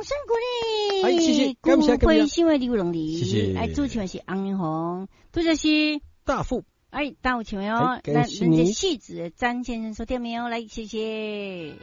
掌声鼓励。 哎，谢谢，感谢， 会新闻刘龙里， 谢谢。 哎，主持人是翁云红，杜则是大富。 哎，大有请哦， 感谢你。 戏子詹先生收听没有？来，谢谢。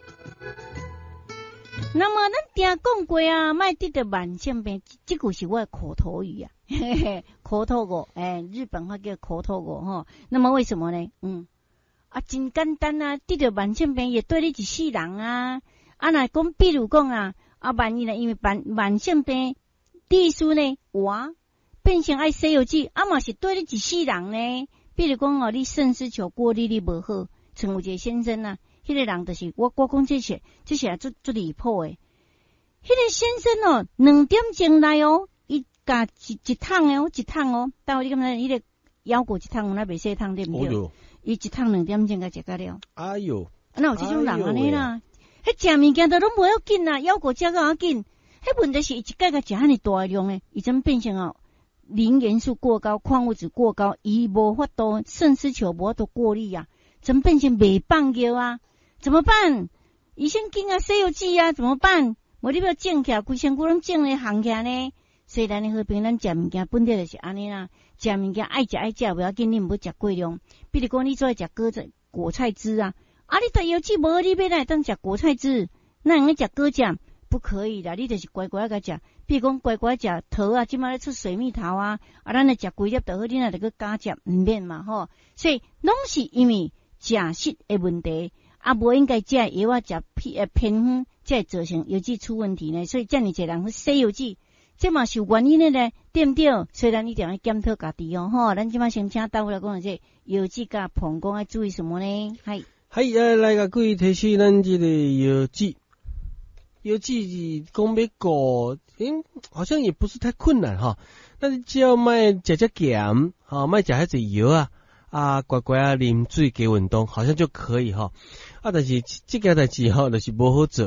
那么咱定讲过啊，卖得的慢性病，这句是我的口头语啊，嘿嘿，口头语，日本话叫口头语哈。那么为什么呢？真简单啊，得的慢性病也对你一世人啊。那讲，比如讲啊，万一呢，因为慢性病，历史呢，哇，变成爱西药剂，嘛是对你一世人呢。比如讲你肾丝球过滤率无好，像有一个先生啊。迄个人就是我讲这些做离谱诶。迄个先生2点钟来伊加一桶一桶，到你感觉迄个腰果一桶，那袂细桶对不对？伊一桶2点钟才食到了。 哎哟， 那有这种人安尼啦，迄食物件都拢无要紧啦，腰果食到要紧。迄问题是伊一盖甲食遐尼大量诶，已经变成磷元素过高、矿物质过高，伊无法度肾丝球无法度过滤啊，真变成袂放药啊。怎么办？医生经啊，西药剂啊，怎么办？无你要种起来，规身躯拢种咧行起来呢。所以咱的好朋友，咱食物件本来就是安尼啦。食物件爱食，不要紧，你唔好食过量。比如讲，你做食果菜汁啊，你对药剂无，你要来当食果菜汁，那用食果酱不可以啦。你就是乖乖甲食，比如讲乖乖食桃啊，即马咧出水蜜桃啊，咱来食规粒就好，你若着去加食唔免嘛吼。所以拢是因为食食的问题。无应该食药啊，食偏方，才会造成药剂出问题呢。所以这么多人去洗药剂，这嘛是有原因的呢，对不对？所以咱一定要检讨家己吼。咱即马先请大夫来讲这药剂甲膀胱要注意什么呢？ 来个各位提示咱这个药剂讲要顾，好像也不是太困难哈。那你只要卖食咸，卖食遐济药乖乖啉水加运动，好像就可以哈。但是这个代志就是无好做。